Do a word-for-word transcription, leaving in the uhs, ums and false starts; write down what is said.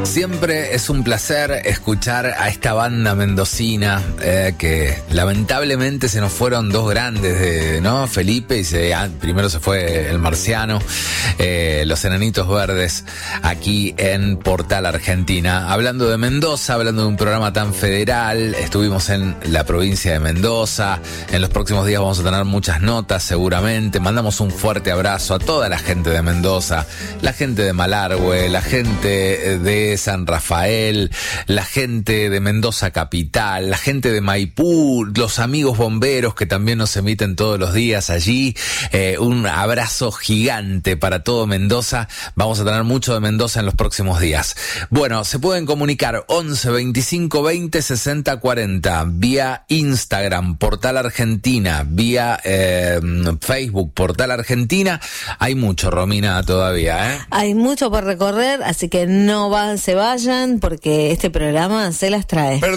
Siempre es un placer escuchar a esta banda mendocina eh, que lamentablemente se nos fueron dos grandes, de, ¿no? Felipe y se, ah, primero se fue el Marciano, eh, los Enanitos Verdes aquí en Portal Argentina. Hablando de Mendoza, hablando de un programa tan federal, estuvimos en la provincia de Mendoza. En los próximos días vamos a tener muchas notas seguramente. Mandamos un fuerte abrazo a toda la gente de Mendoza, la gente de Malargüe, la gente de San Rafael, la gente de Mendoza Capital, la gente de Maipú, los amigos bomberos que también nos emiten todos los días allí. Eh, un abrazo gigante para todo Mendoza. Vamos a tener mucho de Mendoza en los próximos días. Bueno, se pueden comunicar once veinticinco veinte sesenta cuarenta vía Instagram, Portal Argentina, vía eh, Facebook, Portal Argentina. Hay mucho, Romina, todavía, ¿eh? Hay mucho por recorrer, así que no va, se vayan porque este programa se las trae. Perdón.